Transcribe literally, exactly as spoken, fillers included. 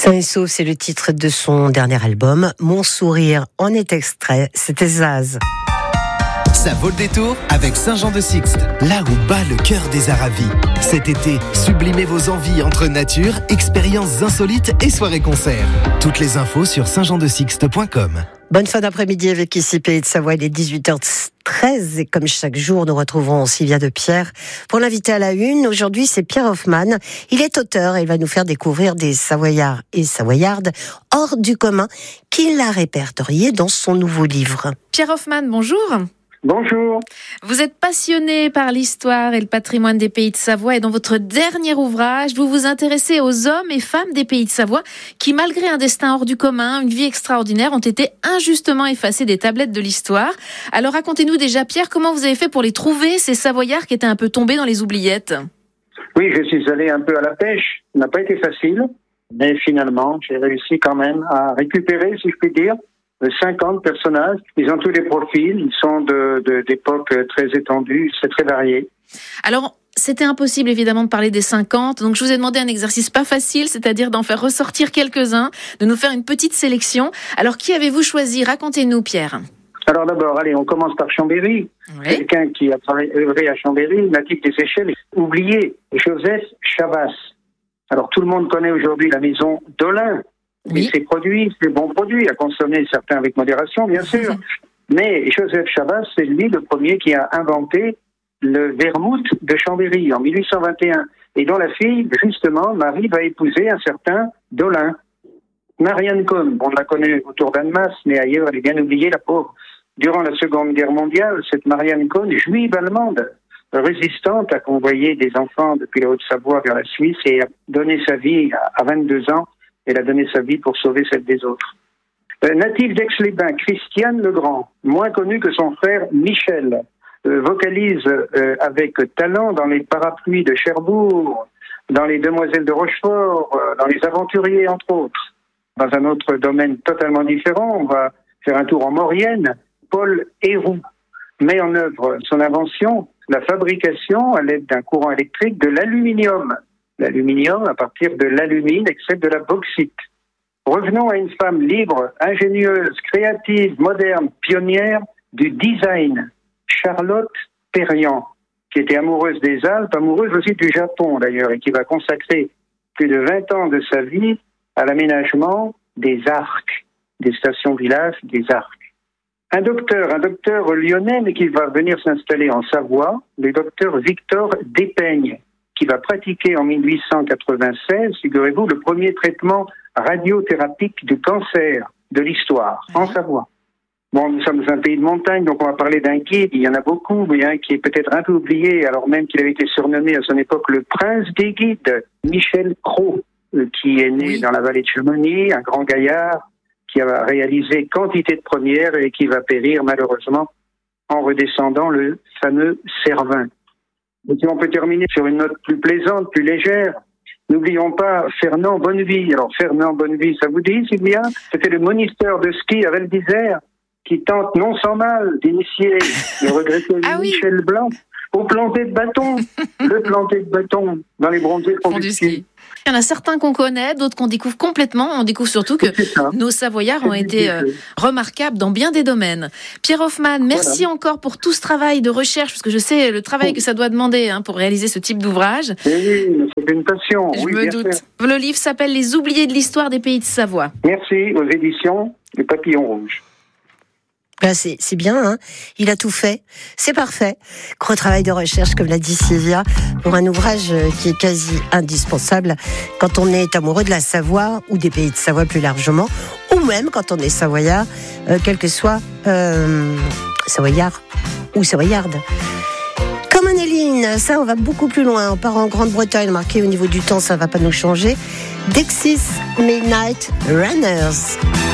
Sain et sauf, c'est le titre de son dernier album. Mon sourire en est extrait. C'était Zaz. Ça vaut le détour avec Saint-Jean-de-Sixte, là où bat le cœur des Aravis. Cet été, sublimez vos envies entre nature, expériences insolites et soirées-concerts. Toutes les infos sur saint jean de sixte point com. Bonne fin d'après-midi avec ici Pays de Savoie, il est dix-huit heures treize et comme chaque jour, nous retrouverons Sylvia de Pierre pour l'inviter à la une. Aujourd'hui, c'est Pierre Hoffmann. Il est auteur et il va nous faire découvrir des Savoyards et Savoyardes hors du commun qu'il a répertoriés dans son nouveau livre. Pierre Hoffmann, bonjour. Bonjour. Vous êtes passionné par l'histoire et le patrimoine des Pays de Savoie et dans votre dernier ouvrage, vous vous intéressez aux hommes et femmes des Pays de Savoie qui, malgré un destin hors du commun, une vie extraordinaire, ont été injustement effacés des tablettes de l'histoire. Alors racontez-nous déjà, Pierre, comment vous avez fait pour les trouver, ces Savoyards qui étaient un peu tombés dans les oubliettes ? Oui, je suis allé un peu à la pêche. Ça n'a pas été facile, mais finalement, j'ai réussi quand même à récupérer, si je puis dire, cinquante personnages. Ils ont tous des profils, ils sont de, de, d'époques très étendues, c'est très varié. Alors, c'était impossible évidemment de parler des cinquante, donc je vous ai demandé un exercice pas facile, c'est-à-dire d'en faire ressortir quelques-uns, de nous faire une petite sélection. Alors, qui avez-vous choisi ? Racontez-nous, Pierre. Alors d'abord, allez, on commence par Chambéry. Oui. Quelqu'un qui a œuvré à Chambéry, natif des Seychelles, oublié, Joseph Chavas. Alors tout le monde connaît aujourd'hui la maison d'Olin. Oui. Et ses produits, ses bons produits, à consommer certains avec modération, bien sûr. Mais Joseph Chavas, c'est lui le premier qui a inventé le vermouth de Chambéry en mille huit cent vingt et un. Et dont la fille, justement, Marie, va épouser un certain Dolin. Marianne Cohn, on la connaît autour d'Annemasse, mais ailleurs, elle est bien oubliée, la pauvre. Durant la Seconde Guerre mondiale, cette Marianne Cohn, juive allemande, résistante, a convoyé des enfants depuis la Haute-Savoie vers la Suisse et a donné sa vie à vingt-deux ans. Elle a donné sa vie pour sauver celle des autres. Euh, natif d'Aix-les-Bains, Christiane Legrand, moins connu que son frère Michel, euh, vocalise euh, avec talent dans les Parapluies de Cherbourg, dans les Demoiselles de Rochefort, euh, dans les Aventuriers, entre autres. Dans un autre domaine totalement différent, on va faire un tour en Maurienne. Paul Héroux met en œuvre son invention, la fabrication à l'aide d'un courant électrique de l'aluminium. L'aluminium à partir de l'alumine, extrait de la bauxite. Revenons à une femme libre, ingénieuse, créative, moderne, pionnière du design, Charlotte Perriand, qui était amoureuse des Alpes, amoureuse aussi du Japon d'ailleurs, et qui va consacrer plus de vingt ans de sa vie à l'aménagement des arcs, des stations-villages, des arcs. Un docteur, un docteur lyonnais, mais qui va venir s'installer en Savoie, le docteur Victor Despeigne, qui va pratiquer en mille huit cent quatre-vingt-seize, figurez-vous, le premier traitement radiothérapique du cancer de l'histoire, en Savoie. Bon, nous sommes un pays de montagne, donc on va parler d'un guide, il y en a beaucoup, mais un qui est peut-être un peu oublié, alors même qu'il avait été surnommé à son époque le prince des guides, Michel Cros, qui est né oui. dans la vallée de Chamonix, un grand gaillard, qui a réalisé quantité de premières et qui va périr malheureusement en redescendant le fameux Cervin. Et si on peut terminer sur une note plus plaisante, plus légère, n'oublions pas Fernand Bonnevie. Alors Fernand Bonnevie, ça vous dit, Sylvia ? C'était le moniteur de ski à Val d'Isère qui tente non sans mal d'initier le regretté ah Michel oui. Blanc au planter de bâton, le planter de bâton dans les bronzés de fond du ski. Il y en a certains qu'on connaît, d'autres qu'on découvre complètement. On découvre surtout que nos Savoyards ont été euh, remarquables dans bien des domaines. Pierre Hoffmann, merci voilà. encore pour tout ce travail de recherche, parce que je sais le travail que ça doit demander hein, pour réaliser ce type d'ouvrage. Oui, c'est une passion. Je oui, me doute. Sûr. Le livre s'appelle « Les oubliés de l'histoire des Pays de Savoie ». Merci aux éditions du Papillon Rouge. Là, c'est, c'est bien, hein. Il a tout fait. C'est parfait. Gros travail de recherche, comme l'a dit Sylvia, pour un ouvrage qui est quasi indispensable quand on est amoureux de la Savoie ou des Pays de Savoie plus largement, ou même quand on est savoyard, euh, quel que soit euh, savoyard ou savoyarde. Comme Anneline, ça, on va beaucoup plus loin. On part en Grande-Bretagne, marqué au niveau du temps, ça va pas nous changer. Dexys Midnight Runners.